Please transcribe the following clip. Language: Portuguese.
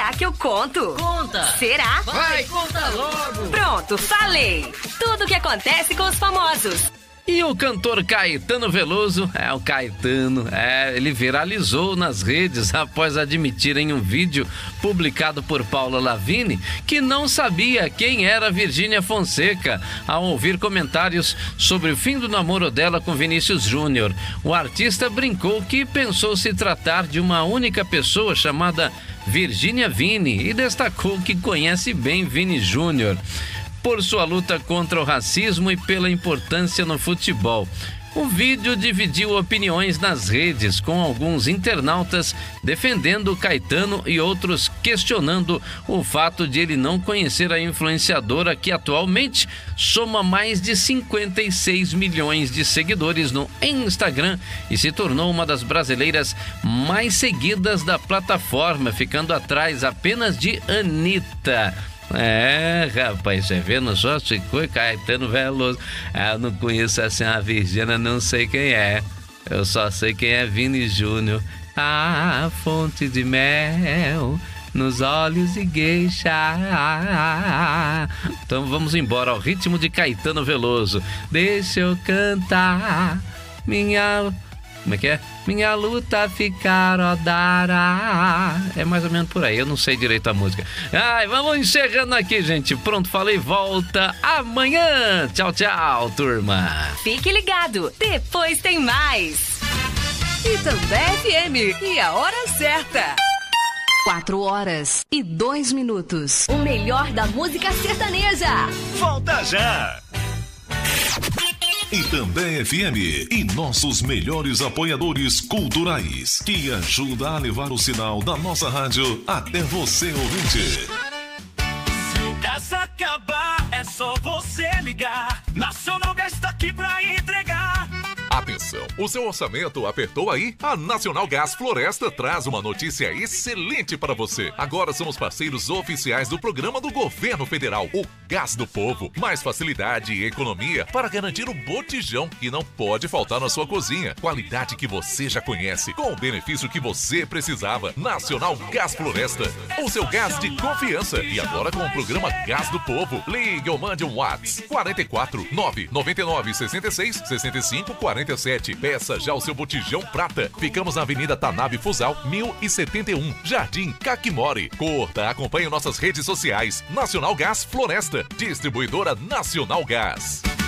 Será que eu conto? Conta! Será? Vai, conta logo! Pronto, falei! Tudo o que acontece com os famosos. E o cantor Caetano Veloso, o Caetano, ele viralizou nas redes após admitir em um vídeo publicado por Paula Lavigne que não sabia quem era Virgínia Fonseca ao ouvir comentários sobre o fim do namoro dela com Vinícius Júnior. O artista brincou que pensou se tratar de uma única pessoa chamada Virgínia Vini e destacou que conhece bem Vini Júnior por sua luta contra o racismo e pela importância no futebol. O vídeo dividiu opiniões nas redes, com alguns internautas defendendo Caetano e outros questionando o fato de ele não conhecer a influenciadora que atualmente soma mais de 56 milhões de seguidores no Instagram e se tornou uma das brasileiras mais seguidas da plataforma, ficando atrás apenas de Anitta. Rapaz, você vendo só ficou Caetano Veloso. Eu não conheço assim a Virgínia, não sei quem é. Eu só sei quem é Vini Júnior. A fonte de mel nos olhos de geisha. Então vamos embora ao ritmo de Caetano Veloso. Deixa eu cantar minha... Como é que é? Minha luta ficar dará. É mais ou menos por aí, eu não sei direito a música. Vamos encerrando aqui, gente. Pronto, falei, volta amanhã. Tchau, tchau, turma. Fique ligado, depois tem mais. Itambé FM e a hora certa. 4h02. O melhor da música sertaneja. Volta já. Itambé FM e nossos melhores apoiadores culturais, que ajuda a levar o sinal da nossa rádio até você, ouvinte. Se o gás acabar, é só você ligar. Nacional Gás está aqui pra entregar. Atenção, o seu orçamento apertou aí? A Nacional Gás Floresta traz uma notícia excelente para você. Agora somos parceiros oficiais do programa do Governo Federal, o Gás do Povo. Mais facilidade e economia para garantir o botijão que não pode faltar na sua cozinha. Qualidade que você já conhece, com o benefício que você precisava. Nacional Gás Floresta, o seu gás de confiança. E agora com o programa Gás do Povo. Ligue ou mande um WhatsApp 44 999 66 65 47. Peça já o seu botijão prata. Ficamos na Avenida Tanabe Fusal, 1071, Jardim Caquimori. Curta, acompanhe nossas redes sociais. Nacional Gás Floresta, distribuidora Nacional Gás.